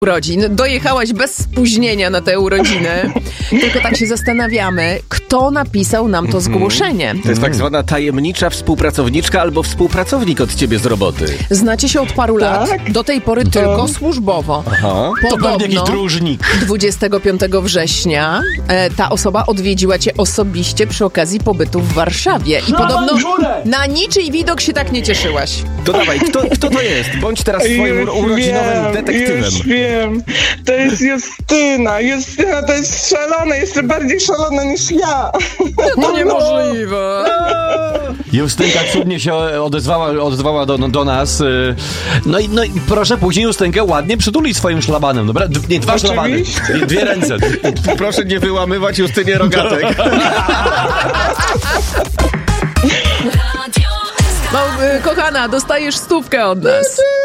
urodzin. Dojechałaś bez spóźnienia na te urodziny. Tylko tak się zastanawiamy, kto napisał nam to zgłoszenie. To jest tak zwana tajemnicza współpracowniczka albo współpracownik od ciebie z roboty. Znacie się od paru lat. Do tej pory tylko służbowo. Aha. To pewnie jakiś Podobno dróżnik. 25 września ta osoba odwiedziła cię osobiście przy okazji pobytu w Warszawie. I podobno na niczyj widok się tak nie cieszyłaś. To dawaj, kto to jest? Bądź teraz swoim urodzinowym detektywem. Już wiem. To jest Justyna. Justyna to jest szalona, jeszcze bardziej szalona niż ja. To niemożliwe. Justynka cudnie się odezwała do nas. No i proszę później Justynkę ładnie przytulić swoim szlabanem, dobra? Nie, dwa szlabany. Dwie ręce. Proszę nie wyłamywać Justynie rogatek. No, kochana, dostajesz 100 od nas.